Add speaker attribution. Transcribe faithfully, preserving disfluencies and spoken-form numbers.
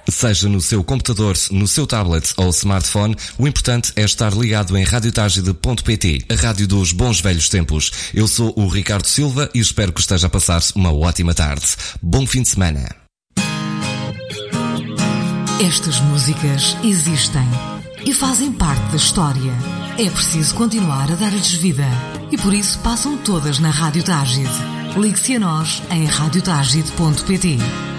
Speaker 1: Seja no seu computador, no seu tablet ou smartphone, o importante é estar ligado em rádio tagide ponto pt, a rádio dos bons velhos tempos. Eu sou o Ricardo Silva e espero que esteja a passar uma ótima tarde. Bom fim de semana.
Speaker 2: Estas músicas existem e fazem parte da história. É preciso continuar a dar-lhes vida e por isso passam todas na Rádio Tagide. Ligue-se a nós em rádio tagide ponto pt.